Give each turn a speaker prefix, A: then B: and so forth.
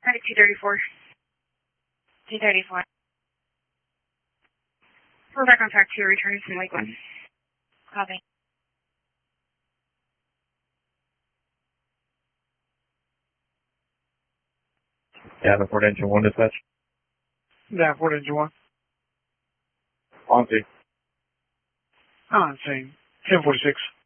A: At 234. 234. We're back on track 2, returning from Lakewood. Copy.
B: Davenport Engine 1 dispatch.
C: Davenport Engine 1.
B: On scene.
C: On scene. 1046.